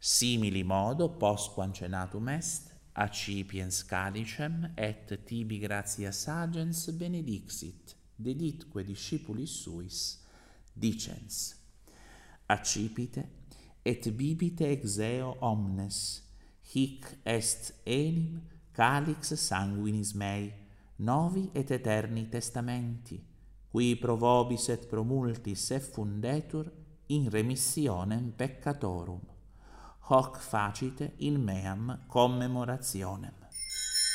Simili modo postquam cenatum est, accipiens calicem et tibi gratias agens benedixit, deditque discipulis suis, dicens: accipite et bibite ex eo omnes, hic est enim calix sanguinis mei, novi et eterni testamenti, qui pro vobis et pro multis effundetur in remissionem peccatorum. Hoc facite in meam commemorationem.